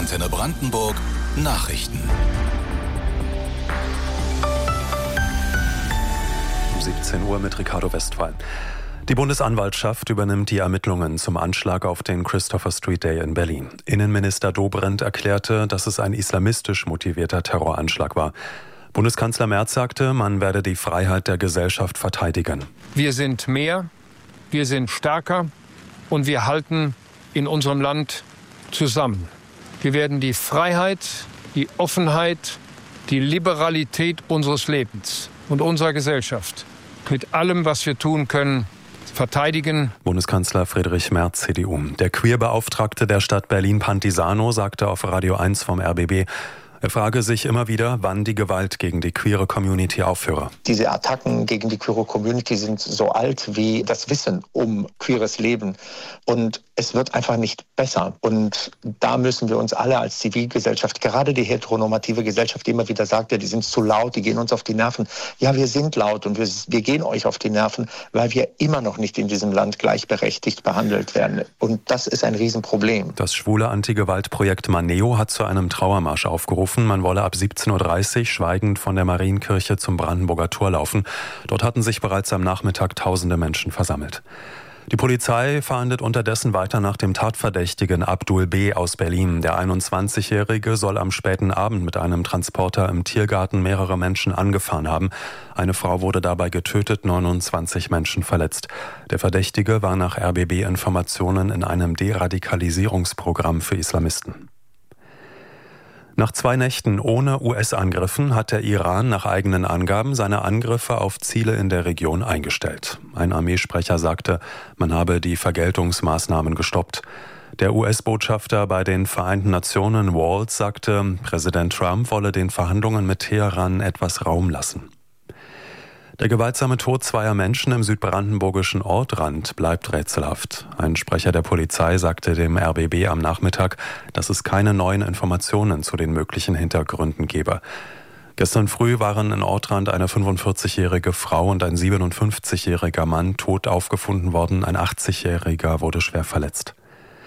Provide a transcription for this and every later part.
Antenne Brandenburg Nachrichten. Um 17 Uhr mit Ricardo Westphal. Die Bundesanwaltschaft übernimmt die Ermittlungen zum Anschlag auf den Christopher Street Day in Berlin. Innenminister Dobrindt erklärte, dass es ein islamistisch motivierter Terroranschlag war. Bundeskanzler Merz sagte, man werde die Freiheit der Gesellschaft verteidigen. Wir sind mehr, wir sind stärker und wir halten in unserem Land zusammen. Wir werden die Freiheit, die Offenheit, die Liberalität unseres Lebens und unserer Gesellschaft mit allem, was wir tun können, verteidigen. Bundeskanzler Friedrich Merz, CDU. Der Queerbeauftragte der Stadt Berlin, Pantisano, sagte auf Radio 1 vom RBB, er frage sich immer wieder, wann die Gewalt gegen die queere Community aufhöre. Diese Attacken gegen die queere Community sind so alt wie das Wissen um queeres Leben. Und es wird einfach nicht besser. Und da müssen wir uns alle als Zivilgesellschaft, gerade die heteronormative Gesellschaft, die immer wieder sagt, ja, die sind zu laut, die gehen uns auf die Nerven. Ja, wir sind laut und wir gehen euch auf die Nerven, weil wir immer noch nicht in diesem Land gleichberechtigt behandelt werden. Und das ist ein Riesenproblem. Das schwule Anti-Gewalt-Projekt Maneo hat zu einem Trauermarsch aufgerufen. Man wolle ab 17.30 Uhr schweigend von der Marienkirche zum Brandenburger Tor laufen. Dort hatten sich bereits am Nachmittag tausende Menschen versammelt. Die Polizei fahndet unterdessen weiter nach dem Tatverdächtigen Abdul B. aus Berlin. Der 21-Jährige soll am späten Abend mit einem Transporter im Tiergarten mehrere Menschen angefahren haben. Eine Frau wurde dabei getötet, 29 Menschen verletzt. Der Verdächtige war nach RBB-Informationen in einem Deradikalisierungsprogramm für Islamisten. Nach 2 Nächten ohne US-Angriffen hat der Iran nach eigenen Angaben seine Angriffe auf Ziele in der Region eingestellt. Ein Armeesprecher sagte, man habe die Vergeltungsmaßnahmen gestoppt. Der US-Botschafter bei den Vereinten Nationen, Waltz, sagte, Präsident Trump wolle den Verhandlungen mit Teheran etwas Raum lassen. Der gewaltsame Tod 2 Menschen im südbrandenburgischen Ortrand bleibt rätselhaft. Ein Sprecher der Polizei sagte dem RBB am Nachmittag, dass es keine neuen Informationen zu den möglichen Hintergründen gebe. Gestern früh waren in Ortrand eine 45-jährige Frau und ein 57-jähriger Mann tot aufgefunden worden. Ein 80-jähriger wurde schwer verletzt.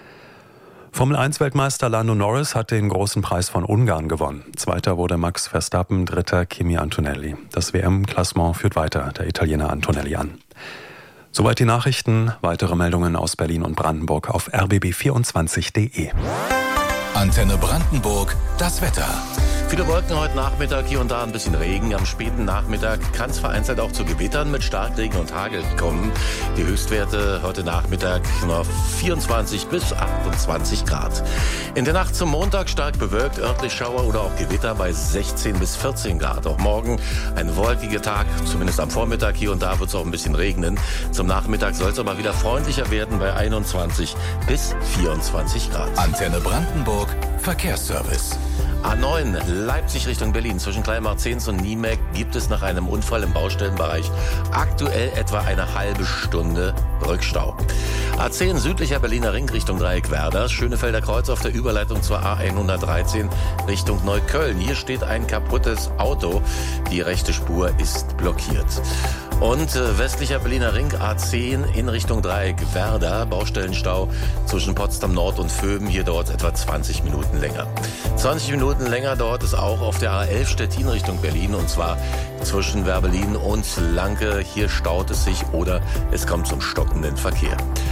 Formel-1-Weltmeister Lando Norris hat den großen Preis von Ungarn gewonnen. Zweiter wurde Max Verstappen, dritter Kimi Antonelli. Das WM-Klassement führt weiter der Italiener Antonelli an. Soweit die Nachrichten. Weitere Meldungen aus Berlin und Brandenburg auf rbb24.de. Antenne Brandenburg, das Wetter. Viele Wolken heute Nachmittag, hier und da ein bisschen Regen. Am späten Nachmittag kann es vereinzelt auch zu Gewittern mit Starkregen und Hagel kommen. Die Höchstwerte heute Nachmittag noch 24 bis 28 Grad. In der Nacht zum Montag stark bewölkt, örtlich Schauer oder auch Gewitter bei 16 bis 14 Grad. Auch morgen ein wolkiger Tag, zumindest am Vormittag. Hier und da wird es auch ein bisschen regnen. Zum Nachmittag soll es aber wieder freundlicher werden bei 21 bis 24 Grad. Antenne Brandenburg, Verkehrsservice. A9 Leipzig Richtung Berlin zwischen Kleinmachzehns und Niemeck gibt es nach einem Unfall im Baustellenbereich aktuell etwa eine halbe Stunde Rückstau. A10 südlicher Berliner Ring Richtung Dreieck Werder, Schönefelder Kreuz auf der Überleitung zur A113 Richtung Neukölln. Hier steht ein kaputtes Auto, die rechte Spur ist blockiert. Und westlicher Berliner Ring A10 in Richtung Dreieck Werder, Baustellenstau zwischen Potsdam Nord und Vöben, hier dauert es etwa 20 Minuten länger. 20 Minuten länger dauert es auch auf der A11 Stettin Richtung Berlin und zwar zwischen Werbelin und Lanke. Hier staut es sich oder es kommt zum stockenden Verkehr.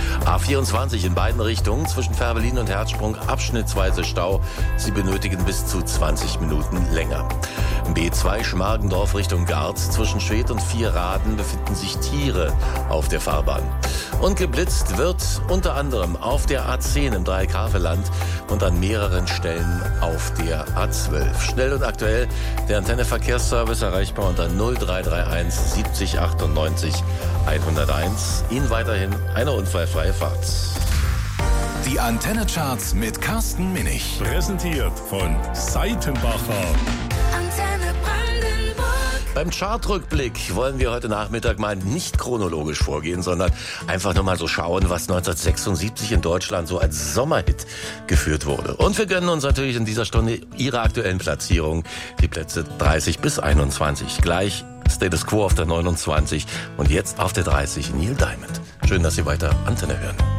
A24 in beiden Richtungen zwischen Fährberlin und Herzsprung abschnittsweise Stau. Sie benötigen bis zu 20 Minuten länger. B2 Schmargendorf Richtung Garz zwischen Schwedt und Vierraden befinden sich Tiere auf der Fahrbahn. Und geblitzt wird unter anderem auf der A10 im Dreieck Havelland und an mehreren Stellen auf der A12. Schnell und aktuell der Antenne Verkehrsservice erreichbar unter 0331 70 98 101. Ihnen weiterhin eine unfallfreie Fahrt. Die Antenne-Charts mit Carsten Minich. Präsentiert von Seitenbacher. Beim Chartrückblick wollen wir heute Nachmittag mal nicht chronologisch vorgehen, sondern einfach nur mal so schauen, was 1976 in Deutschland so als Sommerhit geführt wurde. Und wir gönnen uns natürlich in dieser Stunde Ihre aktuellen Platzierungen, die Plätze 30 bis 21. Gleich Status Quo auf der 29 und jetzt auf der 30 Neil Diamond. Schön, dass Sie weiter Antenne hören.